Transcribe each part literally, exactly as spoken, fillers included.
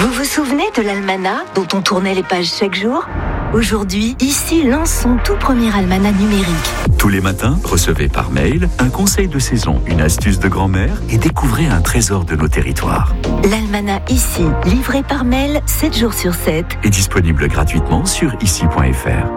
Vous vous souvenez de l'almanach dont on tournait les pages chaque jour ? Aujourd'hui, ici lance son tout premier almanach numérique. Tous les matins, recevez par mail un conseil de saison, une astuce de grand-mère et découvrez un trésor de nos territoires. L'almanach ici, livré par mail sept jours sur sept. Est disponible gratuitement sur ici point f r.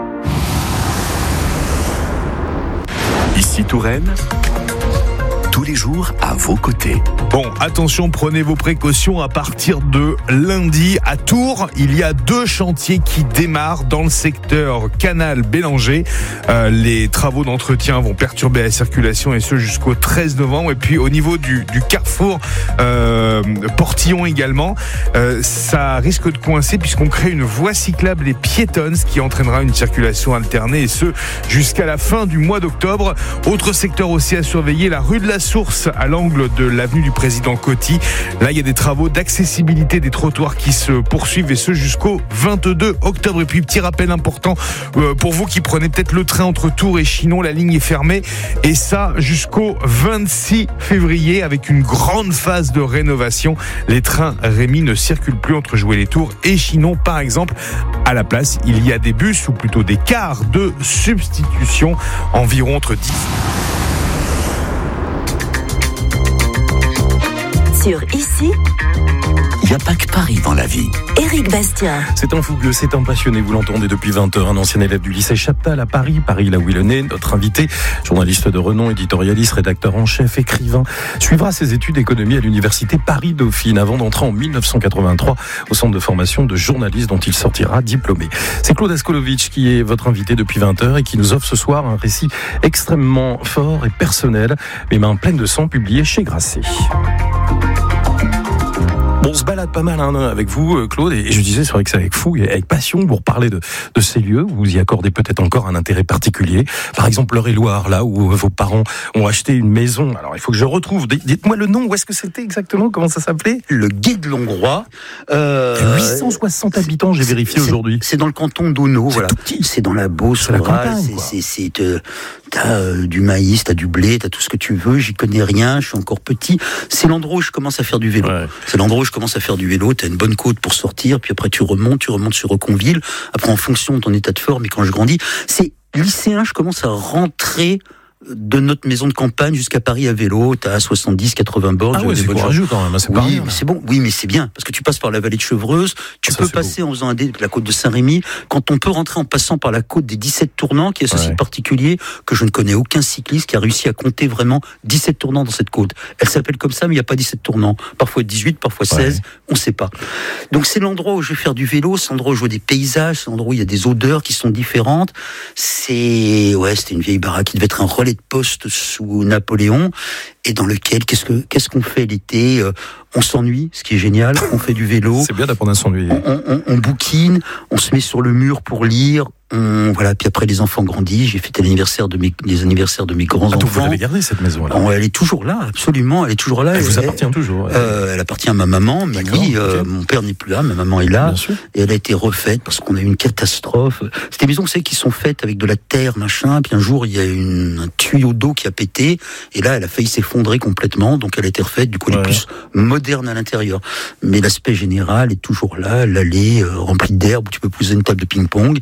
Ici Touraine, tous les jours à vos côtés. Bon, attention, prenez vos précautions. À partir de lundi, à Tours, il y a deux chantiers qui démarrent dans le secteur Canal-Bélanger. Euh, les travaux d'entretien vont perturber la circulation et ce jusqu'au treize novembre. Et puis au niveau du, du carrefour euh, Portillon également, euh, ça risque de coincer puisqu'on crée une voie cyclable et piétonne, ce qui entraînera une circulation alternée et ce jusqu'à la fin du mois d'octobre. Autre secteur aussi à surveiller, la rue de la Source à l'angle de l'avenue du Président Coty. Là, il y a des travaux d'accessibilité des trottoirs qui se poursuivent et ce jusqu'au vingt-deux octobre. Et puis, petit rappel important euh, pour vous qui prenez peut-être le train entre Tours et Chinon, la ligne est fermée et ça jusqu'au vingt-six février avec une grande phase de rénovation. Les trains Rémy ne circulent plus entre Joué-les-Tours et Chinon, par exemple. À la place, il y a des bus ou plutôt des cars de substitution, environ entre dix. Sur Ici, il n'y a pas que Paris dans la vie. Éric Bastien. C'est un fougueux, c'est un passionné, vous l'entendez depuis vingt heures, un ancien élève du lycée Chaptal à Paris, Paris là où il est né, notre invité, journaliste de renom, éditorialiste, rédacteur en chef, écrivain, suivra ses études d'économie à l'université Paris-Dauphine avant d'entrer en dix-neuf cent quatre-vingt-trois au centre de formation de journalistes dont il sortira diplômé. C'est Claude Askolovitch qui est votre invité depuis vingt heures et qui nous offre ce soir un récit extrêmement fort et personnel, mes mains pleines de sang, publié chez Grasset. Bon, on se balade pas mal hein, avec vous, Claude, et je disais, c'est vrai que c'est avec fou et avec passion que vous reparlez de, de ces lieux, vous y accordez peut-être encore un intérêt particulier. Par exemple, l'Eure-et-Loire, là où vos parents ont acheté une maison. Alors, il faut que je retrouve. Dites-moi le nom, où est-ce que c'était exactement? Comment ça s'appelait? Le Gué de Longrois. Euh, huit cent soixante habitants, j'ai vérifié c'est, aujourd'hui. C'est dans le canton d'Auneau, c'est voilà. Tout petit. C'est dans la Beauce, c'est la campagne, c'est, c'est, c'est, c'est, euh, t'as euh, du maïs, t'as du blé, t'as tout ce que tu veux. J'y connais rien, je suis encore petit. C'est l'endroit où je commence à faire du vélo. Ouais. C'est l'endroit où je commence à faire du vélo. T'as une bonne côte pour sortir, puis après tu remontes, tu remontes sur Reconville. Après, en fonction de ton état de forme, et quand je grandis, c'est lycéen, je commence à rentrer de notre maison de campagne jusqu'à Paris à vélo. T'as soixante-dix, quatre-vingts bornes. Ah ouais, c'est courageux quand même, c'est oui, pas rien. Mais c'est bon. Oui, mais c'est bien, parce que tu passes par la vallée de Chevreuse, tu ça, peux passer beau. En faisant un dé de la côte de Saint-Rémy, quand on peut rentrer en passant par la côte des dix-sept tournants, qui est ce ouais. site particulier, que je ne connais aucun cycliste qui a réussi à compter vraiment dix-sept tournants dans cette côte. Elle s'appelle comme ça, mais il n'y a pas dix-sept tournants. Parfois dix-huit, parfois seize, ouais. on ne sait pas. Donc c'est l'endroit où je vais faire du vélo, c'est l'endroit où je vois des paysages, c'est l'endroit où il y a des odeurs qui sont différentes. C'est, ouais, c'était une vieille baraque qui devait être un relais de poste sous Napoléon, et dans lequel, qu'est-ce que qu'est-ce qu'on fait l'été? euh, On s'ennuie, ce qui est génial, on fait du vélo. C'est bien d'apprendre à s'ennuyer. On, on, on bouquine, on se met sur le mur pour lire. On, voilà, puis après les enfants grandissent, j'ai fêté l'anniversaire de mes, les anniversaires de mes grands-enfants. Ah, vous l'avez gardé cette maison là? Bon, elle est toujours là, absolument, elle est toujours là. Elle, elle vous elle, appartient toujours? euh, Elle appartient à ma maman, mais D'accord, oui, euh, okay. mon père n'est plus là, ma maman est là. Et elle a été refaite parce qu'on a eu une catastrophe. C'est des maisons, vous savez, qui sont faites avec de la terre, machin, puis un jour il y a une, un tuyau d'eau qui a pété, et là elle a failli s'effondrer complètement, donc elle a été refaite, du coup elle est ouais. plus moderne à l'intérieur. Mais l'aspect général est toujours là, l'allée euh, remplie d'herbe où tu peux poser une table de ping-pong,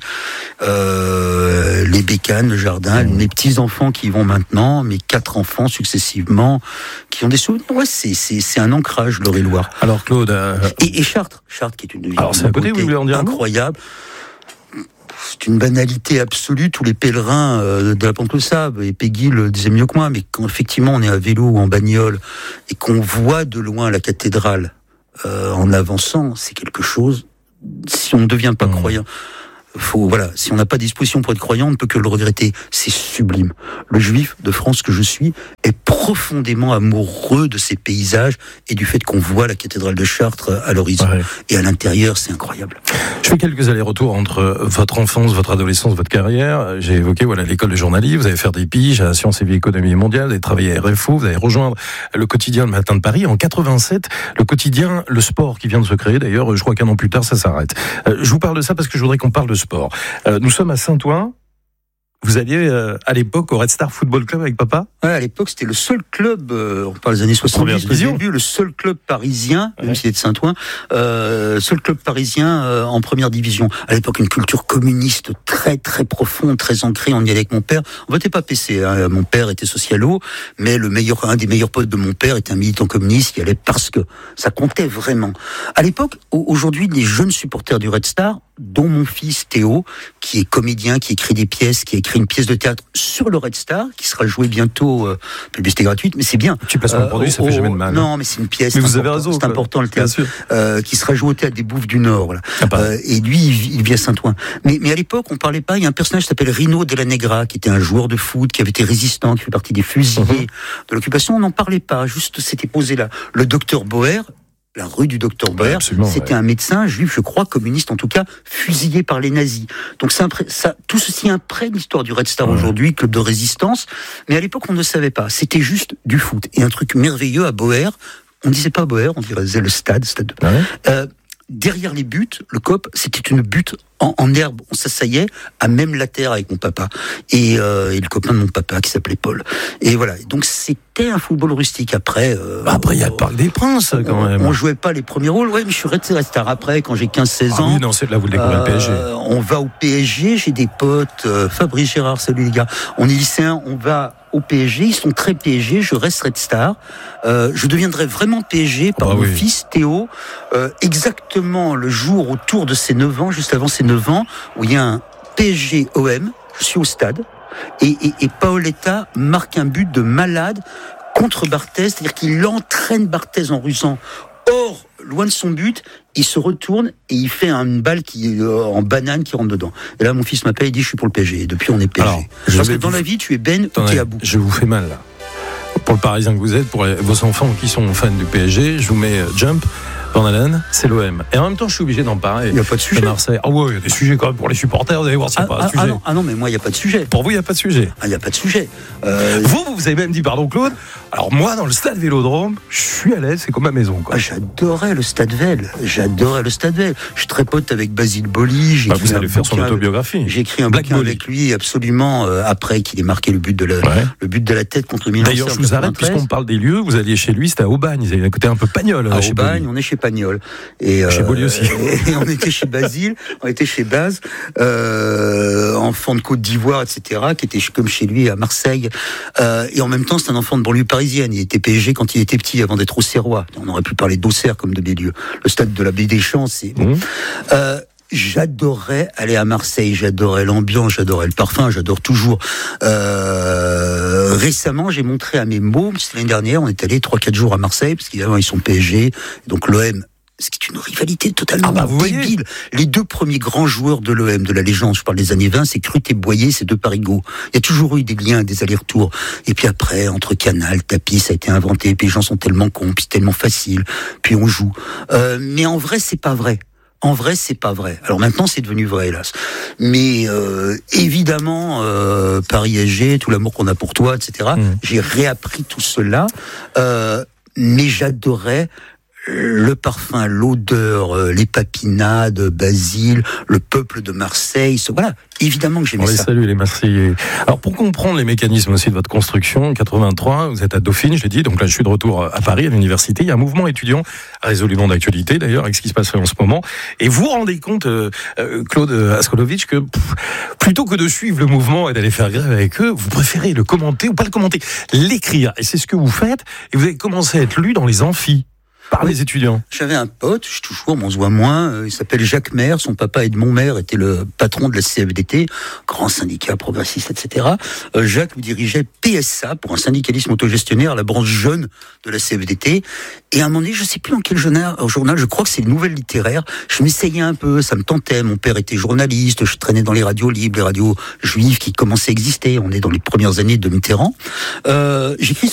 euh, les bécanes, le jardin, mmh. mes petits-enfants qui y vont maintenant, mes quatre enfants successivement, qui ont des souvenirs. Ouais, c'est, c'est, c'est un ancrage, l'Eure-et-Loire. Alors Claude... Euh... Et, et Chartres, Chartres qui est une ville Alors, c'est à côté, vous voulez en dire incroyable. C'est une banalité absolue. Tous les pèlerins euh, de la Pente le savent, et Peggy le disait mieux que moi, mais quand effectivement on est à vélo ou en bagnole et qu'on voit de loin la cathédrale euh, en avançant, c'est quelque chose. Si on ne devient pas mmh. croyant, faut, voilà, si on n'a pas disposition pour être croyant, on ne peut que le regretter. C'est sublime. Le juif de France que je suis est profondément amoureux de ces paysages et du fait qu'on voit la cathédrale de Chartres à l'horizon. Ouais. Et à l'intérieur, c'est incroyable. Je fais quelques allers-retours entre votre enfance, votre adolescence, votre carrière. J'ai évoqué voilà l'école de journalisme, vous avez fait des piges à Sciences et Vie Économie Mondiale, vous avez travaillé à R F O, vous avez rejoint le quotidien Le Matin de Paris. En quatre-vingt-sept, le quotidien Le Sport qui vient de se créer, d'ailleurs, je crois qu'un an plus tard, ça s'arrête. Euh, je vous parle de ça parce que je voudrais qu'on parle de sport. Euh, nous sommes à Saint-Ouen. vous alliez euh, à l'époque au Red Star Football Club avec papa ? Ouais, à l'époque, c'était le seul club, euh, on parle des années soixante-dix, au début, le seul club parisien, ouais. même s'il est de Saint-Ouen, euh, seul club parisien euh, en première division. À l'époque, une culture communiste très très profonde, très ancrée. On y allait avec mon père. On votait pas P C. Hein. Mon père était socialo, mais le meilleur, un des meilleurs potes de mon père était un militant communiste qui allait parce que ça comptait vraiment. À l'époque, aujourd'hui, les jeunes supporters du Red Star, dont mon fils Théo, qui est comédien, qui écrit des pièces, qui a écrit une pièce de théâtre sur le Red Star, qui sera jouée bientôt, euh, publicité gratuite, mais c'est bien. Tu passes mon produit, euh, ça fait jamais de mal. Non, mais c'est une pièce. Mais vous avez raison. C'est quoi. important le théâtre. Euh, qui sera joué au théâtre des Bouffes du Nord. Voilà. Ah, euh, et lui, il, il vit à Saint-Ouen. Mais, mais à l'époque, on parlait pas. Il y a un personnage qui s'appelle Rino Della Negra, qui était un joueur de foot, qui avait été résistant, qui fait partie des fusillés uh-huh. de l'occupation. On n'en parlait pas. Juste, c'était posé là. Le docteur Boer. La rue du docteur Boer, ouais, c'était ouais. un médecin juif, je crois, communiste en tout cas, fusillé par les nazis. Donc ça, ça, tout ceci imprègne l'histoire du Red Star ouais. aujourd'hui, club de résistance. Mais à l'époque, on ne savait pas. C'était juste du foot. Et un truc merveilleux à Boer, on ne disait pas Boer, on disait le stade. stade. Ouais. Euh, derrière les buts, le C O P, c'était une butte en, en herbe. On s'assaillait à même la terre avec mon papa. Et, euh, et le copain de mon papa qui s'appelait Paul. Et voilà. Donc c'était un football rustique. Après, euh, après il y a le Parc des Princes quand on, même. On jouait pas les premiers rôles. Ouais, mais je suis resté Star après quand j'ai quinze seize ans. Ah oui, non, c'est là vous découvrez euh, le P S G. On va au P S G. J'ai des potes. Euh, Fabrice Gérard, salut les gars. On est lycéens. On va au P S G, ils sont très P S G, je reste Red Star. Euh, je deviendrai vraiment P S G par ah, mon oui. fils Théo, euh, exactement le jour autour de ses neuf ans, juste avant ses neuf ans, où il y a un P S G O M, je suis au stade, et, et, et Paoletta marque un but de malade contre Barthez, c'est-à-dire qu'il entraîne Barthez en rusant. Or, loin de son but, il se retourne et il fait une balle qui euh, en banane qui rentre dedans. Et là, mon fils m'appelle et dit « Je suis pour le P S G ». Et depuis, on est P S G. Alors, parce que dans vous... la vie, tu es Ben ou tu es à bout. Je vous fais mal, là. Pour le Parisien que vous êtes, pour les, vos enfants qui sont fans du P S G, je vous mets Jump, Van Halen, c'est l'O M. Et en même temps, je suis obligé d'en parler. Il n'y a pas de sujet. Marseille. Ah ouais, il y a des sujets quand même pour les supporters, vous allez voir, c'est ah, pas ah, un sujet. Ah non, ah non, mais moi, il n'y a pas de sujet. Pour vous, il n'y a pas de sujet. Ah, il n'y a pas de sujet. Euh... Vous, vous avez même dit, pardon Claude, alors moi, dans le stade Vélodrome, je suis à l'aise, c'est comme ma maison. Quoi. Ah, j'adorais le stade Vel. J'adorais le stade Vel. Je suis très pote avec Basile Boli. J'ai bah, vous allez faire son autobiographie. J'ai écrit un Black bouquin Bolly. avec lui, absolument, euh, après qu'il ait marqué le but de la, ouais. le but de la tête contre le Milan. D'ailleurs, je vous arrête, puisqu'on parle des lieux, vous alliez chez lui, c'était à Aubagne, ils avaient un côté un peu Pagnol. À chez Aubagne, on est chez Pagnol. Et, chez euh, Bolly aussi. Et on était chez Basile, on était chez Baz, euh, enfant de Côte d'Ivoire, et cetera, qui était comme chez lui à Marseille. Euh, et en même temps, c'est un enfant de banlieue parisienne. Il était P S G quand il était petit, avant d'être auxerrois. On aurait pu parler d'Auxerre comme de Bélieu. Le stade de la Baie des Champs, c'est... Mmh. Euh, J'adorais aller à Marseille, j'adorais l'ambiance, j'adorais le parfum, j'adore toujours. Euh, récemment, j'ai montré à mes mômes, c'était l'année dernière, on est allé trois quatre jours à Marseille, parce qu'évidemment, ils sont P S G, donc l'O M... C'est une rivalité totalement ah bah vous débile. Voyez. Les deux premiers grands joueurs de l'O M, de la légende, je parle des années vingt, c'est Crut et Boyer, ces deux parigots. Il y a toujours eu des liens, des allers-retours. Et puis après, entre Canal, Tapis, ça a été inventé, puis les gens sont tellement cons, puis c'est tellement facile, puis on joue. Euh, mais en vrai, c'est pas vrai. En vrai, c'est pas vrai. Alors maintenant, c'est devenu vrai, hélas. Mais euh, évidemment, euh, Paris S G, tout l'amour qu'on a pour toi, et cetera. Mmh. J'ai réappris tout cela, euh, mais j'adorais le parfum, l'odeur, les papinades, Basile, le peuple de Marseille, voilà, évidemment que j'aimais ça. ça. Salut les Marseillais. Alors pour comprendre les mécanismes aussi de votre construction, en quatre-vingt-trois, vous êtes à Dauphine, je l'ai dit, donc là je suis de retour à Paris, à l'université, il y a un mouvement étudiant résolument d'actualité d'ailleurs, avec ce qui se passe en ce moment, et vous vous rendez compte, euh, Claude Askolovitch, que pff, plutôt que de suivre le mouvement et d'aller faire grève avec eux, vous préférez le commenter, ou pas le commenter, l'écrire, et c'est ce que vous faites, et vous avez commencé à être lu dans les amphis. Par les étudiants. J'avais un pote, je toujours, on se voit moins, euh, il s'appelle Jacques Maire, son papa Edmond Maire était le patron de la C F D T, grand syndicat progressiste, et cetera. Euh, Jacques lui dirigeait P S A, pour un syndicalisme autogestionnaire, la branche jeune de la C F D T. Et à un moment donné, je sais plus dans quel journal, journal je crois que c'est le Nouvelle Littéraire, je m'essayais un peu, ça me tentait, mon père était journaliste, je traînais dans les radios libres, les radios juives qui commençaient à exister, on est dans les premières années de Mitterrand. Euh, j'écris